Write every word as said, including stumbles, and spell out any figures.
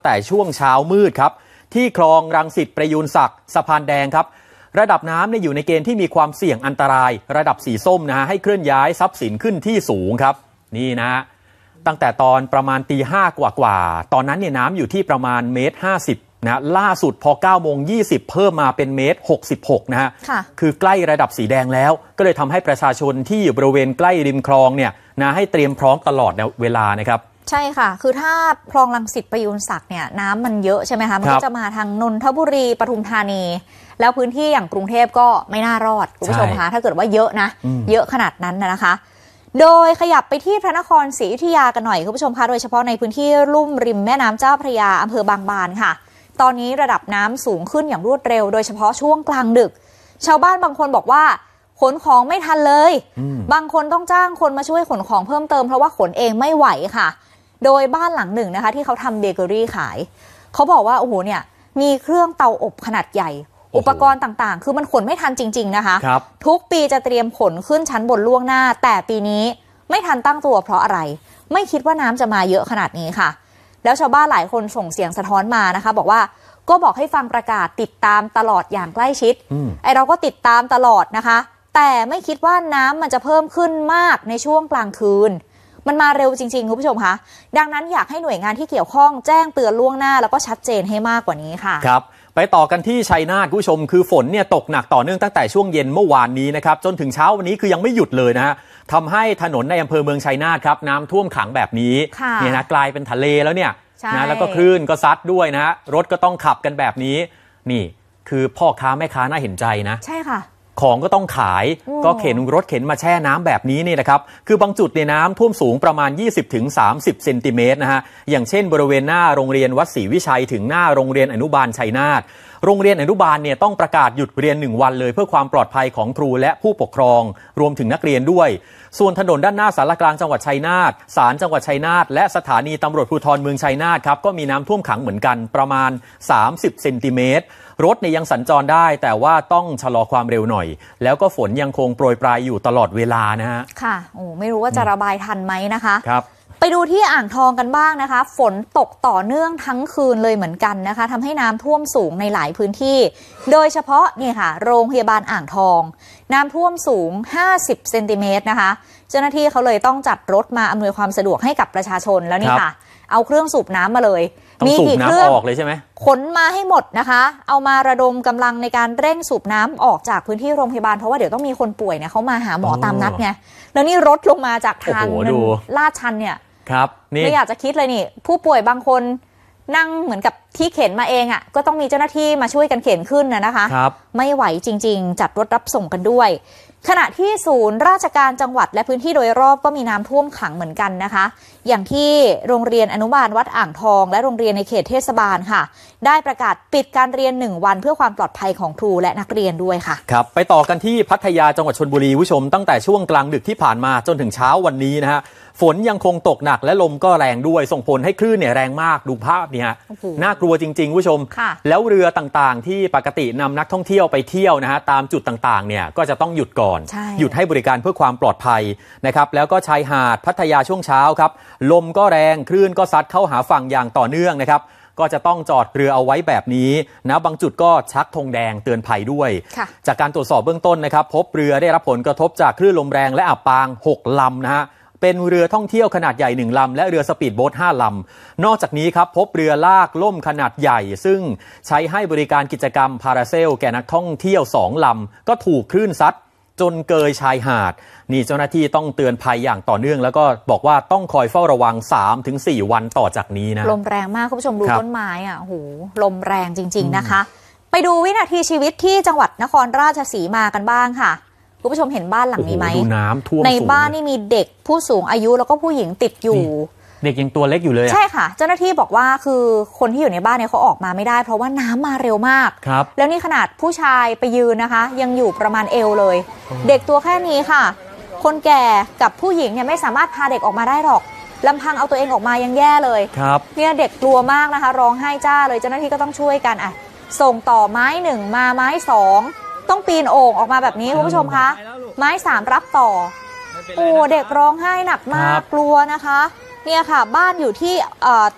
แต่ช่วงเช้ามืดครับที่คลองรังสิตประยูนศักดิ์สะพานแดงครับระดับน้ำเนี่ยอยู่ในเกณฑ์ที่มีความเสี่ยงอันตรายระดับสีส้มนะฮะให้เคลื่อนย้ายทรัพย์สินขึ้นที่สูงครับนี่นะฮะตั้งแต่ตอนประมาณตีห้ากว่าๆตอนนั้นเนี่ยน้ำอยู่ที่ประมาณเมตรห้าสิบนะล่าสุดพอเก้าโมงยี่สิบเพิ่มมาเป็นเมตรหกสิบหกนะฮะคือใกล้ระดับสีแดงแล้วก็เลยทำให้ประชาชนที่อยู่บริเวณใกล้ริมคลองเนี่ยนะให้เตรียมพร้อมตลอดเวลานะครับใช่ค่ะคือถ้าคลองรังสิตประยูนศักดิ์เนี่ยน้ำมันเยอะใช่ไหมคะมันก็จะมาทางนนทบุรีปทุมธานีแล้วพื้นที่อย่างกรุงเทพก็ไม่น่ารอดคุณผู้ชมคะถ้าเกิดว่าเยอะนะเยอะขนาดนั้นนะคะโดยขยับไปที่พระนครศรีอยุธยากันหน่อยคุณผู้ชมคะโดยเฉพาะในพื้นที่ลุ่มริมแม่น้ำเจ้าพระยาอำเภอบางบานค่ะตอนนี้ระดับน้ำสูงขึ้นอย่างรวดเร็วโดยเฉพาะช่วงกลางดึกชาวบ้านบางคนบอกว่าขนของไม่ทันเลยบางคนต้องจ้างคนมาช่วยขนของเพิ่มเติมเพราะว่าขนเองไม่ไหวค่ะโดยบ้านหลังหนึ่งนะคะที่เขาทำเบเกอรี่ขายเขาบอกว่าโอ้โหเนี่ยมีเครื่องเตาอบขนาดใหญ่อุปกรณ์ต่างๆคือมันขนไม่ทันจริงๆนะคะทุกปีจะเตรียมขนขึ้นชั้นบนล่วงหน้าแต่ปีนี้ไม่ทันตั้งตัวเพราะอะไรไม่คิดว่าน้ำจะมาเยอะขนาดนี้ค่ะแล้วชาวบ้านหลายคนส่งเสียงสะท้อนมานะคะบอกว่าก็บอกให้ฟังประกาศติดตามตลอดอย่างใกล้ชิดไอเราก็ติดตามตลอดนะคะแต่ไม่คิดว่าน้ำมันจะเพิ่มขึ้นมากในช่วงกลางคืนมันมาเร็วจริงๆคุณผู้ชมคะดังนั้นอยากให้หน่วยงานที่เกี่ยวข้องแจ้งเตือนล่วงหน้าแล้วก็ชัดเจนให้มากกว่านี้ค่ะครับไปต่อกันที่ชัยนาทคุณผู้ชมคือฝนเนี่ยตกหนักต่อเนื่องตั้งแต่ช่วงเย็นเมื่อวานนี้นะครับจนถึงเช้าวันนี้คือยังไม่หยุดเลยนะฮะทำให้ถนนในอำเภอเมืองชัยนาทครับน้ำท่วมขังแบบนี้เนี่ยนะกลายเป็นทะเลแล้วเนี่ยนะแล้วก็คลื่นก็ซัดด้วยนะฮะรถก็ต้องขับกันแบบนี้นี่คือพ่อค้าแม่ค้าน่าเห็นใจนะใช่ค่ะของก็ต้องขายก็เข็นรถเข็นมาแช่น้ำแบบนี้นี่นะครับคือบางจุดในน้ำท่วมสูงประมาณ ยี่สิบถึงสามสิบ เซนติเมตรนะฮะอย่างเช่นบริเวณหน้าโรงเรียนวัดศรีวิชัยถึงหน้าโรงเรียนอนุบาลชัยนาทโรงเรียนอนุบาลเนี่ยต้องประกาศหยุดเรียนหนึ่งวันเลยเพื่อความปลอดภัยของครูและผู้ปกครองรวมถึงนักเรียนด้วยส่วนถนนด้านหน้าศาลกลางจังหวัดชัยนาทศาลจังหวัดชัยนาทและสถานีตำรวจภูธรเมืองชัยนาทครับก็มีน้ำท่วมขังเหมือนกันประมาณสามสิบเซนติเมตรรถเนี่ยยังสัญจรได้แต่ว่าต้องชะลอความเร็วหน่อยแล้วก็ฝนยังคงโปรยปลายอยู่ตลอดเวลานะฮะค่ะโอ้ไม่รู้ว่าจะระบายทันไหมนะคะครับไปดูที่อ่างทองกันบ้างนะคะฝนตกต่อเนื่องทั้งคืนเลยเหมือนกันนะคะทำให้น้ำท่วมสูงในหลายพื้นที่โดยเฉพาะนี่ค่ะโรงพยาบาลอ่างทองน้ำท่วมสูงห้าสิบเซนติเมตรนะคะเจ้าหน้าที่เขาเลยต้องจัดรถมาอำนวยความสะดวกให้กับประชาชนแล้วนี่ค่ะเอาเครื่องสูบน้ำมาเลยมีกี่เครื่องออกเลยใช่ไหมขนมาให้หมดนะคะเอามาระดมกำลังในการเร่งสูบน้ำออกจากพื้นที่โรงพยาบาลเพราะว่าเดี๋ยวต้องมีคนป่วยเนี่ยเขามาหาหมอตามนัดไงแล้วนี่รถลงมาจากทางลาดชันเนี่ยครับนี่ไม่อยากจะคิดเลยนี่ผู้ป่วยบางคนนั่งเหมือนกับที่เข็นมาเองอ่ะก็ต้องมีเจ้าหน้าที่มาช่วยกันเข็นขึ้นนะนะคะไม่ไหวจริงๆจัดรถรับส่งกันด้วยขณะที่ศูนย์ราชการจังหวัดและพื้นที่โดยรอบก็มีน้ำท่วมขังเหมือนกันนะคะอย่างที่โรงเรียนอนุบาลวัดอ่างทองและโรงเรียนในเขตเทศบาลค่ะได้ประกาศปิดการเรียนหนึ่งวันเพื่อความปลอดภัยของครูและนักเรียนด้วยค่ะครับไปต่อกันที่พัทยาจังหวัดชลบุรีผู้ชมตั้งแต่ช่วงกลางดึกที่ผ่านมาจนถึงเช้าวันนี้นะฮะฝนยังคงตกหนักและลมก็แรงด้วยส่งผลให้คลื่นเนี่ยแรงมากดูภาพเนี่ยน่ากลัวจริงๆผู้ชมแล้วเรือต่างๆที่ปกตินำนักท่องเที่ยวไปเที่ยวนะฮะตามจุดต่างๆเนี่ยก็จะต้องหยุดก่อนหยุดให้บริการเพื่อความปลอดภัยนะครับแล้วก็ชายหาดพัทยาช่วงเช้าครับลมก็แรงคลื่นก็ซัดเข้าหาฝั่งอย่างต่อเนื่องนะครับก็จะต้องจอดเรือเอาไว้แบบนี้นะบางจุดก็ชักธงแดงเตือนภัยด้วยจากการตรวจสอบเบื้องต้นนะครับพบเรือได้รับผลกระทบจากคลื่นลมแรงและอับปางหกลำนะฮะเป็นเรือท่องเที่ยวขนาดใหญ่หนึ่งลำและเรือสปีดโบ๊ทห้าลำนอกจากนี้ครับพบเรือลากล่มขนาดใหญ่ซึ่งใช้ให้บริการกิจกรรมพาราเซลแก่นักท่องเที่ยวสองลำก็ถูกคลื่นซัดจนเกยชายหาดนี่เจ้าหน้าที่ต้องเตือนภัยอย่างต่อเนื่องแล้วก็บอกว่าต้องคอยเฝ้าระวัง สามถึงสี่ วันต่อจากนี้นะลมแรงมากคุณผู้ชมดูต้นไม้อ่ะโอ้โหลมแรงจริงๆนะคะไปดูวินาทีชีวิตที่จังหวัดนครราชสีมากันบ้างค่ะคุณผู้ชมเห็นบ้านหลังนี้ไหมในบ้านนี่มีเด็กผู้สูงอายุแล้วก็ผู้หญิงติดอยู่เด็กยังตัวเล็กอยู่เลยใช่ค่ะเจ้าหน้าที่บอกว่าคือคนที่อยู่ในบ้านเนี่ยเขาออกมาไม่ได้เพราะว่าน้ำมาเร็วมากแล้วนี่ขนาดผู้ชายไปยืนนะคะยังอยู่ประมาณเอวเลยเด็กตัวแค่นี้ค่ะคนแก่กับผู้หญิงเนี่ยไม่สามารถพาเด็กออกมาได้หรอกลำพังเอาตัวเองออกมายังแย่เลยเนี่ยเด็กกลัวมากนะคะร้องไห้จ้าเลยเจ้าหน้าที่ก็ต้องช่วยกันอ่ะส่งต่อไม้หนึ่งมาไม้สองต้องปีนโอ่งออกมาแบบนี้คุณผู้ชมคะไม้สามรับต่อโอ้เด็กร้องไห้หนักมากกลัวนะคะเนี่ยค่ะบ้านอยู่ที่